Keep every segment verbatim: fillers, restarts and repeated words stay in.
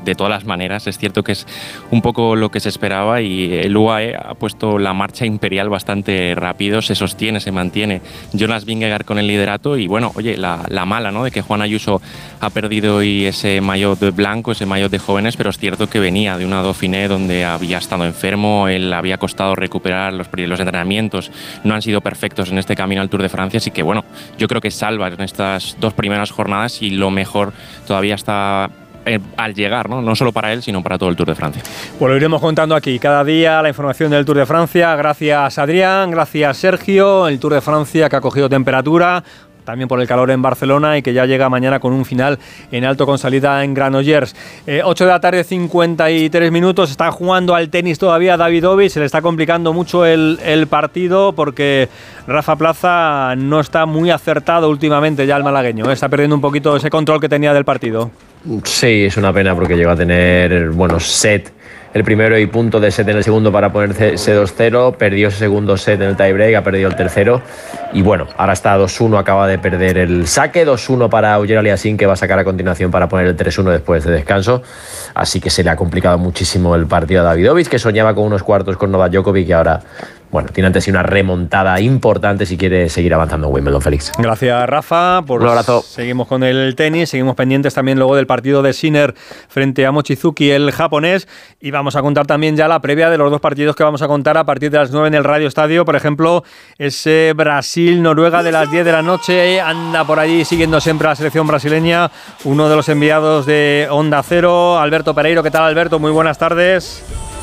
de todas las maneras. Es cierto que es un poco lo que se esperaba y el U A E ha puesto la marcha imperial bastante rápido, se sostiene, se mantiene Jonas Vingegaard con el liderato y bueno, oye, la, la mala, ¿no?, de que Juan Ayuso ha perdido hoy ese maillot blanco, ese maillot de jóvenes, pero es cierto que venía de una Dauphiné donde había estado enfermo, él había costado recuperar los, los entrenamientos, no han sido perfectos en este camino al Tour de Francia, así que bueno, yo creo que salva en estas dos primeras jornadas y lo mejor todavía está eh, al llegar, ¿no? No solo para él, sino para todo el Tour de Francia. Pues lo iremos contando aquí, cada día la información del Tour de Francia. Gracias Adrián, gracias Sergio. El Tour de Francia que ha cogido temperatura, también por el calor en Barcelona y que ya llega mañana con un final en alto con salida en Granollers. Eh, ocho de la tarde, cincuenta y tres minutos. Está jugando al tenis todavía Davidovich. Se le está complicando mucho el, el partido porque Rafa Plaza no está muy acertado últimamente ya el malagueño. Está perdiendo un poquito ese control que tenía del partido. Sí, es una pena porque llegó a tener, bueno, set el primero y punto de set en el segundo para ponerse dos cero, perdió ese segundo set en el tiebreak, ha perdido el tercero y bueno, ahora está dos uno, acaba de perder el saque, dos uno para Auger Aliassime, que va a sacar a continuación para poner el tres uno después de descanso, así que se le ha complicado muchísimo el partido a Davidovich, que soñaba con unos cuartos con Novak Djokovic y ahora, bueno, tiene ante sí una remontada importante si quiere seguir avanzando en Wimbledon, Félix. Gracias, Rafa. Por un abrazo. Seguimos con el tenis, seguimos pendientes también luego del partido de Sinner frente a Mochizuki, el japonés, y vamos a contar también ya la previa de los dos partidos que vamos a contar a partir de las nueve en el Radio Estadio. Por ejemplo, ese Brasil-Noruega de las diez de la noche, anda por allí siguiendo siempre a la selección brasileña, uno de los enviados de Onda Cero, Alberto Pereiro. ¿Qué tal, Alberto? Muy buenas tardes.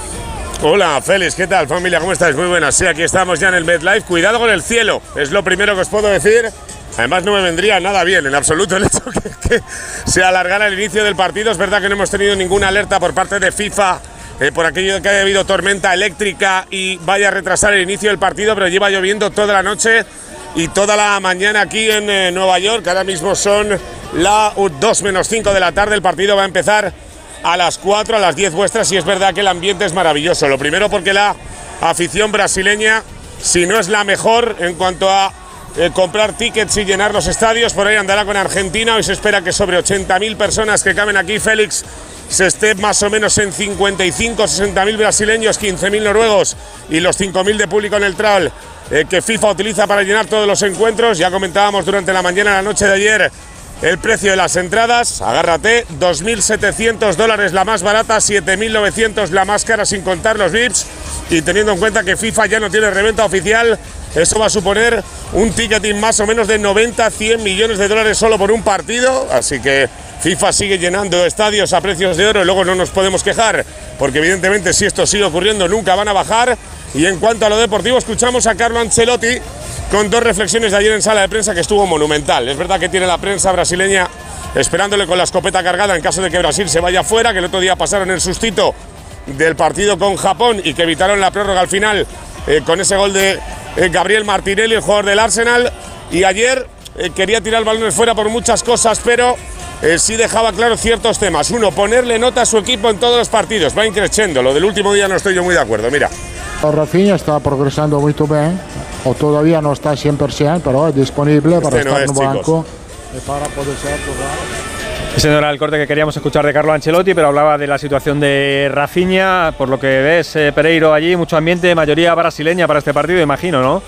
Hola, Félix, ¿qué tal, familia? ¿Cómo estáis? Muy buenas. Sí, aquí estamos ya en el MetLife. Cuidado con el cielo, es lo primero que os puedo decir. Además, no me vendría nada bien, en absoluto, el hecho que, que se alargara el inicio del partido. Es verdad que no hemos tenido ninguna alerta por parte de FIFA eh, por aquello de que haya habido tormenta eléctrica y vaya a retrasar el inicio del partido, pero lleva lloviendo toda la noche y toda la mañana aquí en eh, Nueva York. Ahora mismo son las dos menos cinco de la tarde. El partido va a empezar a las cuatro, a las diez vuestras, y es verdad que el ambiente es maravilloso. Lo primero porque la afición brasileña, si no es la mejor en cuanto a eh, comprar tickets y llenar los estadios, por ahí andará con Argentina. Hoy se espera que sobre ochenta mil personas que caben aquí, Félix, se esté más o menos en cincuenta y cinco, sesenta mil brasileños, quince mil noruegos y los cinco mil de público neutral eh, que FIFA utiliza para llenar todos los encuentros. Ya comentábamos durante la mañana, la noche de ayer, el precio de las entradas, agárrate, dos mil setecientos dólares la más barata, siete mil novecientos la más cara sin contar los V I Ps, y teniendo en cuenta que FIFA ya no tiene reventa oficial, eso va a suponer un ticketing más o menos de noventa a cien millones de dólares solo por un partido, así que FIFA sigue llenando estadios a precios de oro y luego no nos podemos quejar, porque evidentemente si esto sigue ocurriendo nunca van a bajar. Y en cuanto a lo deportivo, escuchamos a Carlo Ancelotti con dos reflexiones de ayer en sala de prensa que estuvo monumental. Es verdad que tiene la prensa brasileña esperándole con la escopeta cargada en caso de que Brasil se vaya fuera, que el otro día pasaron el sustito del partido con Japón y que evitaron la prórroga al final eh, con ese gol de eh, Gabriel Martinelli, el jugador del Arsenal. Y ayer eh, quería tirar balones fuera por muchas cosas, pero eh, sí dejaba claro ciertos temas. Uno, ponerle nota a su equipo en todos los partidos, va increciendo. Lo del último día no estoy yo muy de acuerdo, mira. Rafinha está progresando muy bien, o todavía no está cien por ciento, pero es disponible para este no estar es, en el banco chicos. y para poder ser jugar. Ese no era el corte que queríamos escuchar de Carlo Ancelotti, pero hablaba de la situación de Rafinha. Por lo que ves, eh, Pereiro, allí mucho ambiente, mayoría brasileña para este partido, imagino, ¿no?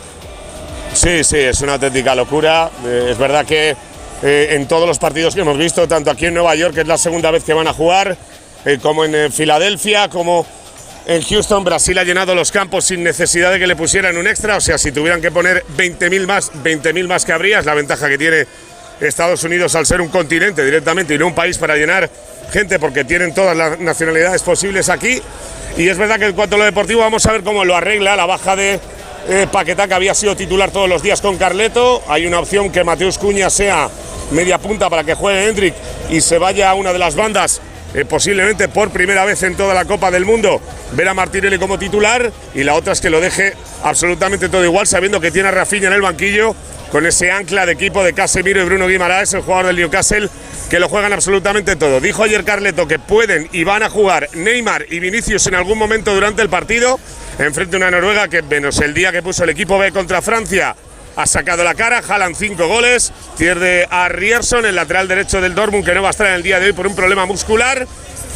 Sí, sí, es una auténtica locura. Eh, es verdad que eh, en todos los partidos que hemos visto, tanto aquí en Nueva York, que es la segunda vez que van a jugar, eh, como en eh, Filadelfia, como en Houston, Brasil ha llenado los campos sin necesidad de que le pusieran un extra. O sea, si tuvieran que poner veinte mil más, veinte mil más que habría. Es la ventaja que tiene Estados Unidos al ser un continente directamente y no un país para llenar gente, porque tienen todas las nacionalidades posibles aquí. Y es verdad que en cuanto a lo deportivo, vamos a ver cómo lo arregla la baja de eh, Paquetá, que había sido titular todos los días con Carleto. Hay una opción que Mateus Cunha sea media punta para que juegue Hendrik y se vaya a una de las bandas. Eh, posiblemente por primera vez en toda la Copa del Mundo ver a Martinelli como titular, y la otra es que lo deje absolutamente todo igual, sabiendo que tiene a Rafinha en el banquillo con ese ancla de equipo de Casemiro y Bruno Guimaraes, el jugador del Newcastle, que lo juegan absolutamente todo. Dijo ayer Carleto que pueden y van a jugar Neymar y Vinicius en algún momento durante el partido, enfrente a una Noruega que, menos el día que puso el equipo B contra Francia, ha sacado la cara. Haaland cinco goles, pierde a Ryerson, el lateral derecho del Dortmund, que no va a estar en el día de hoy por un problema muscular.